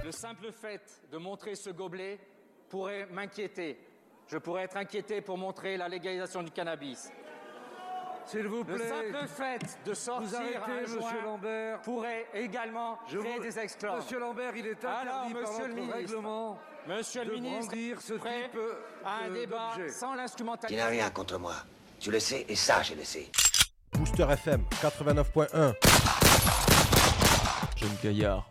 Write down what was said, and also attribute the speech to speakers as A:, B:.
A: Le simple fait de montrer ce gobelet pourrait m'inquiéter. Je pourrais être inquiété pour montrer la légalisation du cannabis.
B: S'il vous plaît.
A: Le simple fait de sortir un joint
B: Lambert.
A: pourrait également créer des exclants.
B: Monsieur Lambert, il est interdit par notre règlement
A: Monsieur le ministre,
B: ce
A: prêt
B: type
A: à un débat sans
C: Tu
A: l'instrumentalisation.
C: n'as rien contre moi. Tu le sais, et ça, je le sais.
D: Booster FM 89.1.
E: Jeune Gaillard.